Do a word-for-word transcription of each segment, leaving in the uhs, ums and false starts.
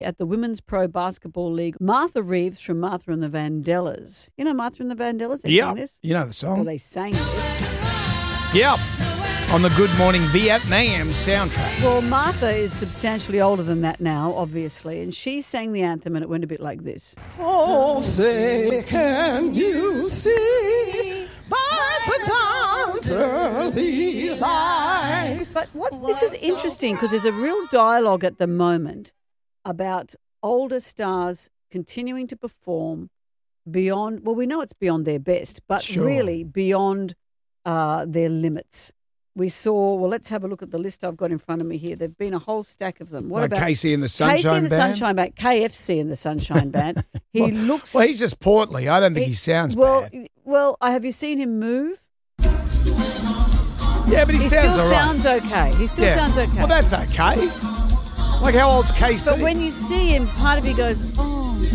At the Women's Pro Basketball League, Martha Reeves from Martha and the Vandellas. You know Martha and the Vandellas? They yeah, sang this? You know the song. Well, they sang this. Yep. On the Good Morning Vietnam soundtrack. Well, Martha is substantially older than that now, obviously, and she sang the anthem and it went a bit like this. Oh, say can you see by the dawn's early light. But what this is interesting because there's a real dialogue at the moment about older stars continuing to perform beyond, well, we know it's beyond their best, but Sure. really beyond uh, their limits. We saw, well, let's have a look at the list I've got in front of me here. There've been a whole stack of them. What Like about Casey and the Sunshine Casey and the Band? Sunshine Band, K F C and the Sunshine Band. He well, looks... Well, he's just portly. I don't think he, he- sounds well, bad. Well, have you seen him move? Yeah, but he, He sounds still all right. sounds okay. He still Yeah. sounds okay. Well, that's okay. Like, how old's Casey? But when you see him, part of you goes, oh.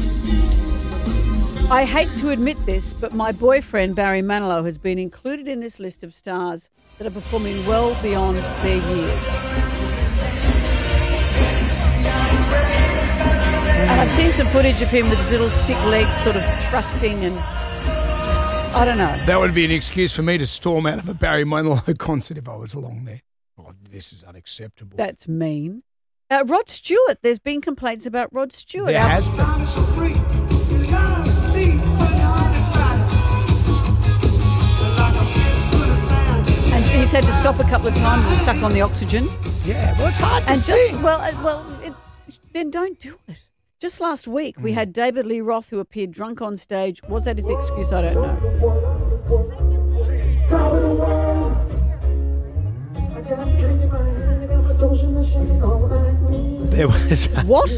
I hate to admit this, but my boyfriend, Barry Manilow, has been included in this list of stars that are performing well beyond their years. And I've seen some footage of him with his little stick legs sort of thrusting and I don't know. That would be an excuse for me to storm out of a Barry Manilow concert if I was along there. Oh, this is unacceptable. That's mean. Uh, Rod Stewart, there's been complaints about Rod Stewart. There Our- has been. And he's had to stop a couple of times and suck on the oxygen. Yeah, well, it's hard to And see. just, well, uh, well, it, then don't do it. Just last week, we had David Lee Roth, who appeared drunk on stage. Was that his excuse? I don't know. There was. What?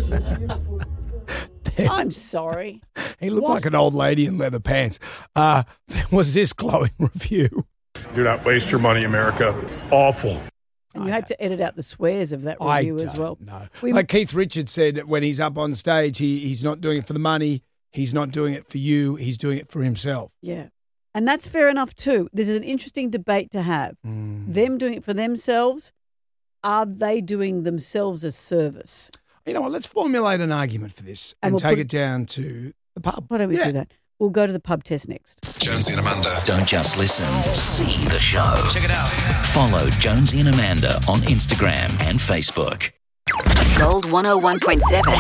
I'm sorry. He looked What? like an old lady in leather pants. Uh, there was this glowing review. Do not waste your money, America. Awful. And you had to edit out the swears of that I review as don't well. know. We- Like Keith Richards said, when he's up on stage, he, he's not doing it for the money. He's not doing it for you. He's doing it for himself. Yeah. And that's fair enough too. This is an interesting debate to have. Mm. Them doing it for themselves, are they doing themselves a service? You know what? Let's formulate an argument for this And and, we'll take put- it down to the pub. Why don't we Yeah. do that? We'll go to the pub test next. Jonesy and Amanda. Don't just listen, see the show. Check it out. Follow Jonesy and Amanda on Instagram and Facebook. Gold one oh one point seven.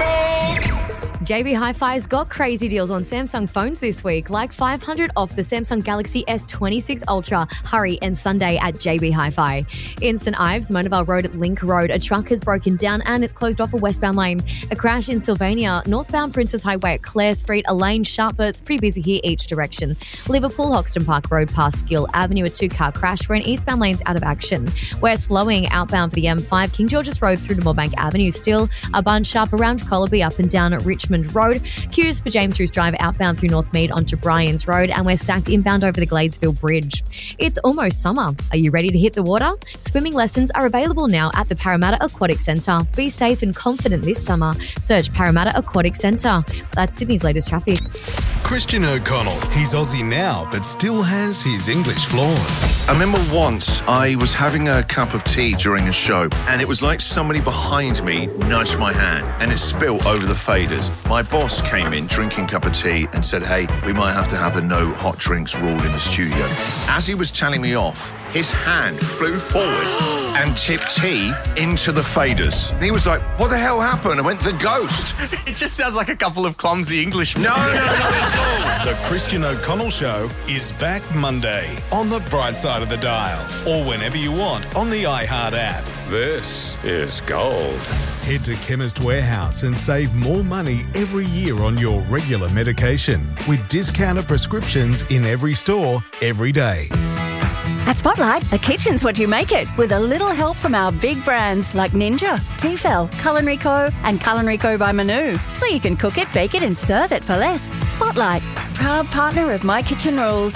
J B Hi-Fi's got crazy deals on Samsung phones this week, like five hundred off the Samsung Galaxy S twenty-six Ultra. Hurry and Sunday at J B Hi-Fi. In St Ives, Monavale Road at Link Road, a truck has broken down and it's closed off a westbound lane. A crash in Sylvania, northbound Princess Highway at Clare Street, a lane shut, but it's pretty busy here each direction. Liverpool, Hoxton Park Road past Gill Avenue, a two-car crash where an eastbound lane's out of action. We're slowing outbound for the M five, King George's Road through to Moorebank Avenue. Still a bunch up around Collaby up and down at Richmond Road. Queues for James Roos Drive outbound through Northmead onto Bryans Road, and we're stacked inbound over the Gladesville Bridge. It's almost summer. Are you ready to hit the water? Swimming lessons are available now at the Parramatta Aquatic Centre. Be safe and confident this summer. Search Parramatta Aquatic Centre. That's Sydney's latest traffic. Christian O'Connell. He's Aussie now, but still has his English flaws. I remember once I was having a cup of tea during a show, and it was like somebody behind me nudged my hand, and it spilled over the faders. My boss came in drinking a cup of tea and said, hey, we might have to have a no hot drinks rule in the studio. As he was telling me off, his hand flew forward and tipped tea into the faders. And he was like, what the hell happened? I went, the ghost. It just sounds like a couple of clumsy Englishmen. No, no, no, it's all. The Christian O'Connell Show is back Monday on the bright side of the dial or whenever you want on the iHeart app. This is gold. Head to Chemist Warehouse and save more money every year on your regular medication with discounted prescriptions in every store every day. At Spotlight, the kitchen's what you make it, with a little help from our big brands like Ninja, Tefal, Culinary Co, and Culinary Co by Manu. So you can cook it, bake it, and serve it for less. Spotlight, proud partner of My Kitchen Rules.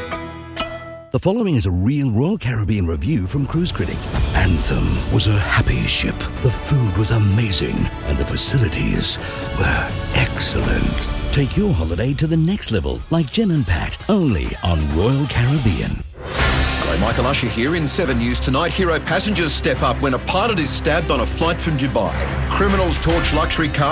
The following is a real Royal Caribbean review from Cruise Critic. Anthem was a happy ship. The food was amazing, and the facilities were excellent. Take your holiday to the next level, like Jen and Pat, only on Royal Caribbean. G'day, Michael Usher here in seven News Tonight. Hero passengers step up when a pilot is stabbed on a flight from Dubai. Criminals torch luxury cars.